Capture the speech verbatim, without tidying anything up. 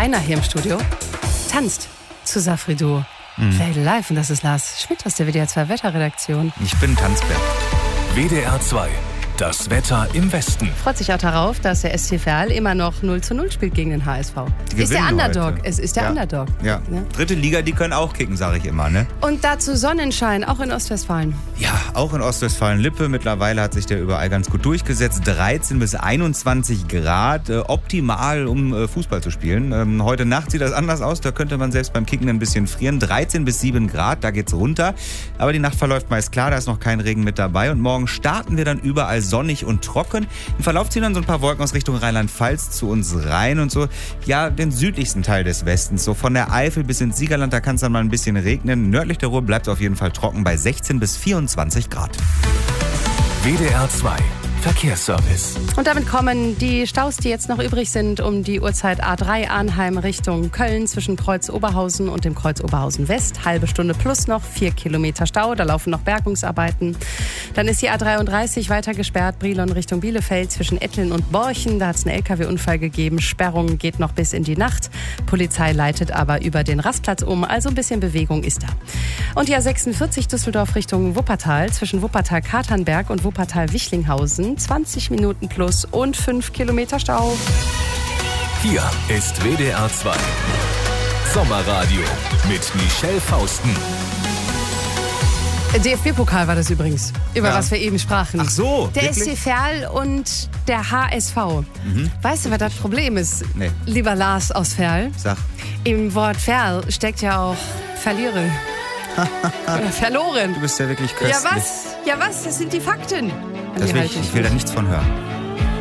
einer hier im Studio tanzt zu Safri Duo. Mhm. Fade Live, und das ist Lars Schmidt aus der W D R zwei Wetterredaktion. Ich bin Tanzbär. W D R zwei. Das Wetter im Westen. Freut sich auch darauf, dass der S C Verl immer noch null zu null spielt gegen den H S V. Die ist der Underdog. Heute. Es ist der ja. Underdog. Ja. ja. Dritte Liga, die können auch kicken, sage ich immer, ne? Und dazu Sonnenschein, auch in Ostwestfalen. Ja, auch in Ostwestfalen-Lippe. Mittlerweile hat sich der überall ganz gut durchgesetzt. dreizehn bis einundzwanzig Grad, äh, optimal, um äh, Fußball zu spielen. Ähm, heute Nacht sieht das anders aus. Da könnte man selbst beim Kicken ein bisschen frieren. dreizehn bis sieben Grad, da geht's runter. Aber die Nacht verläuft meist klar, da ist noch kein Regen mit dabei. Und morgen starten wir dann überall sonnig und trocken. Im Verlauf ziehen dann so ein paar Wolken aus Richtung Rheinland-Pfalz zu uns rein und so, ja, den südlichsten Teil des Westens. So von der Eifel bis ins Siegerland, da kann es dann mal ein bisschen regnen. Nördlich der Ruhr bleibt es auf jeden Fall trocken bei sechzehn bis vierundzwanzig Grad. W D R zwei. Verkehrsservice. Und damit kommen die Staus, die jetzt noch übrig sind, um die Uhrzeit A drei Arnheim Richtung Köln zwischen Kreuz Oberhausen und dem Kreuz Oberhausen West. Halbe Stunde plus noch, vier Kilometer Stau, da laufen noch Bergungsarbeiten. Dann ist die A dreiunddreißig weiter gesperrt, Brilon Richtung Bielefeld zwischen Etteln und Borchen. Da hat es einen L K W-Unfall gegeben, Sperrung geht noch bis in die Nacht. Polizei leitet aber über den Rastplatz um, also ein bisschen Bewegung ist da. Und die A sechsundvierzig Düsseldorf Richtung Wuppertal zwischen Wuppertal-Katernberg und Wuppertal-Wichlinghausen. zwanzig Minuten plus und fünf Kilometer Stau. Hier ist W D R zwei. Sommerradio mit Michelle Fausten. D F B-Pokal war das übrigens, über ja. was wir eben sprachen. Ach so, Der wirklich? S C Verl und der H S V. Mhm. Weißt du, was das Problem ist, nee. lieber Lars aus Verl? Sag. Im Wort Verl steckt ja auch verliere. Oder verloren. Du bist ja wirklich köstlich. Ja was? Ja was? Das sind die Fakten. Das will ich, ich will da nichts von hören.